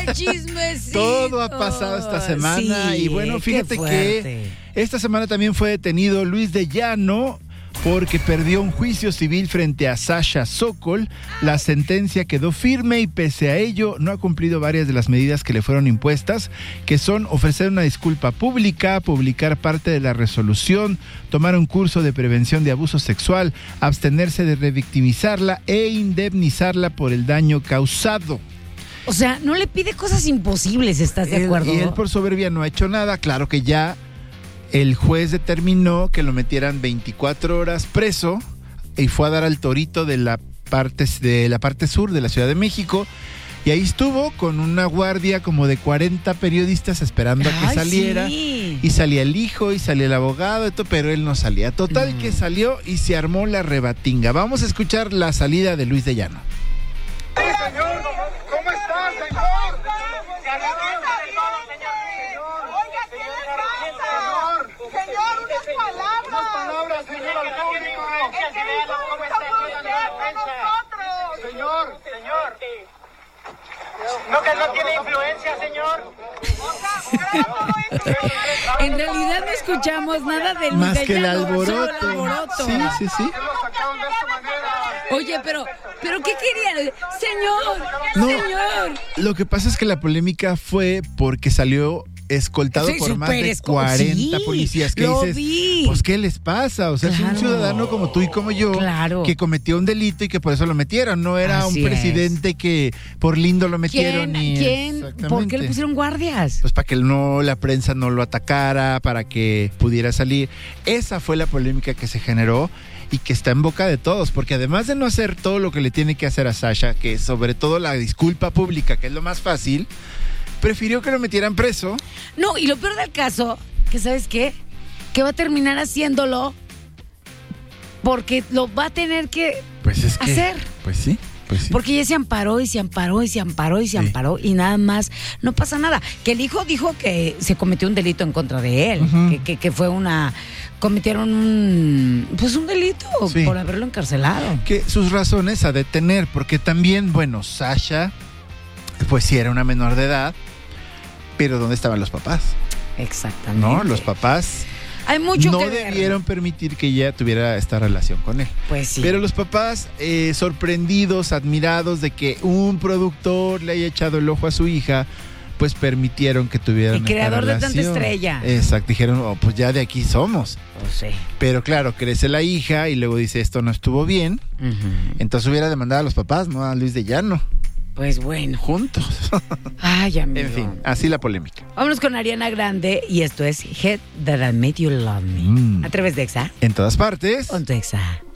chismecito! Todo ha pasado esta semana. Sí, y bueno, fíjate qué que esta semana también fue detenido Luis de Llano porque perdió un juicio civil frente a Sasha Sokol. La sentencia quedó firme y pese a ello no ha cumplido varias de las medidas que le fueron impuestas, que son ofrecer una disculpa pública, publicar parte de la resolución, tomar un curso de prevención de abuso sexual, abstenerse de revictimizarla e indemnizarla por el daño causado. O sea, no le pide cosas imposibles, ¿estás de acuerdo? Y él por soberbia no ha hecho nada. Claro que ya el juez determinó que lo metieran 24 horas preso y fue a dar al torito de la parte sur de la Ciudad de México. Y ahí estuvo con una guardia como de 40 periodistas esperando a que saliera. Sí. Y salía el hijo y salía el abogado, y todo, pero él no salía. Total que salió y se armó la rebatinga. Vamos a escuchar la salida de Luis de Llano. Sí, señor. ¿Cómo está, señor? Señor, unas palabras, señor, al público. Señor. ¿No que no tiene influencia, señor? En realidad no escuchamos nada de Luis Más de que el Llano, alboroto. solo el alboroto. Sí. Oye, pero ¿qué querían? Señor. Lo que pasa es que la polémica fue porque salió escoltado Sí, por más de súper 40 sí, policías que lo dices, vi. pues ¿qué les pasa? O sea, es un Claro. ciudadano como tú y como yo Claro. que cometió un delito y que por eso lo metieron. No era Así un presidente que por lindo lo metieron. ¿Quién? Exactamente. ¿Por qué le pusieron guardias? Pues para que la prensa no lo atacara, para que pudiera salir. Esa fue la polémica que se generó y que está en boca de todos, porque además de no hacer todo lo que le tiene que hacer a Sasha, que es sobre todo la disculpa pública, que es lo más fácil, prefirió que lo metieran preso. No, y lo peor del caso, que ¿sabes qué? Que va a terminar haciéndolo porque lo va a tener que Pues es que hacer. Pues sí. Porque ya se amparó y nada más, no pasa nada. Que el hijo dijo que se cometió un delito en contra de él, que fue cometieron un delito por haberlo encarcelado. Que sus razones a detener, porque también, bueno, Sasha, pues sí era una menor de edad, pero ¿dónde estaban los papás? Exactamente. No, los papás hay mucho no que ver. debieron permitir que ella tuviera esta relación con él. Pues sí. Pero los papás, sorprendidos, admirados de que un productor le haya echado el ojo a su hija, pues permitieron que tuvieran el creador esta de tanta relación. estrella. Exacto, dijeron, pues ya de aquí somos. Pues sí. Pero claro, crece la hija y luego dice, esto no estuvo bien. Entonces hubiera demandado a los papás, no a Luis de Llano. Pues bueno. Juntos. Ay, amigo. En fin, así la polémica. Vámonos con Ariana Grande y esto es Head That I Made You Love Me. A través de Exa. En todas partes. On tu Exa.